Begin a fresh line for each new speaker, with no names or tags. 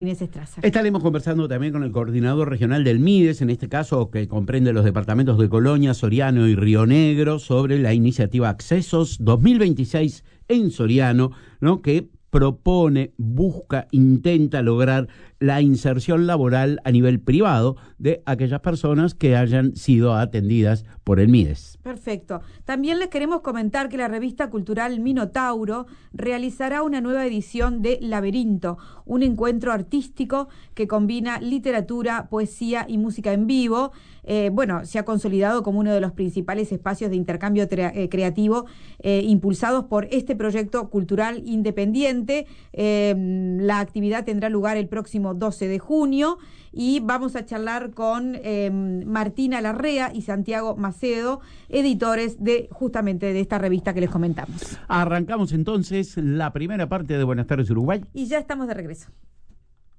Inés Strasser.
Estaremos conversando también con el coordinador regional del MIDES, en este caso que comprende los departamentos de Colonia, Soriano y Río Negro, sobre la iniciativa Accesos 2026 en Soriano, ¿no? Que propone, busca, intenta lograr la inserción laboral a nivel privado de aquellas personas que hayan sido atendidas por el MIDES.
Perfecto. También les queremos comentar que la revista cultural Minotauro realizará una nueva edición de Laberinto, un encuentro artístico que combina literatura, poesía y música en vivo. Se ha consolidado como uno de los principales espacios de intercambio creativo impulsados por este proyecto cultural independiente. La actividad tendrá lugar el próximo 12 de junio y vamos a charlar con Martina Larrea y Santiago Macedo, editores justamente de esta revista que les comentamos.
Arrancamos entonces la primera parte de Buenas tardes Uruguay.
Y ya estamos de regreso.